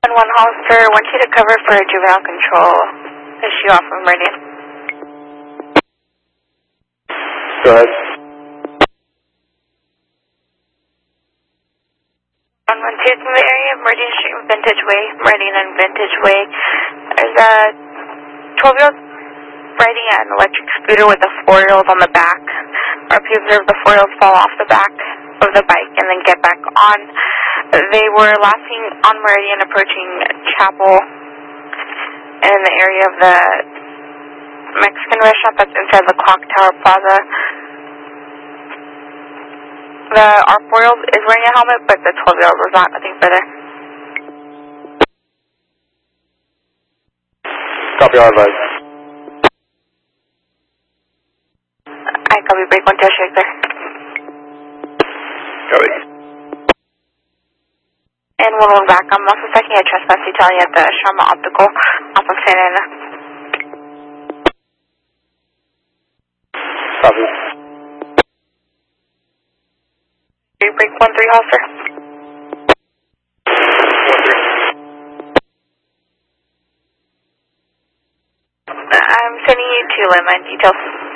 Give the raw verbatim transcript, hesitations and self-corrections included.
one Hollister, want you to cover for juvenile control issue off of Meridian. Go ahead. one one two from the area of Meridian Street and Vintage Way, Meridian and Vintage Way. There's a twelve-year-old riding an electric scooter with a four-year-old on the back. R P observed the four-year-old fall off the back of the bike and then get back on. They were last seen on Meridian approaching Chapel in the area of the Mexican restaurant that's inside the Clock Tower Plaza. The our four-year-old is wearing a helmet, but the twelve-year-old was not. Nothing further. Copy, all advice. I copy, break one, test shake there. Copy. And one one back. I'm also checking a trespass detail at the Sharma Optical off of Santa Ana. Copy. Three break one three, Hollister. One three. I'm sending you two landline details.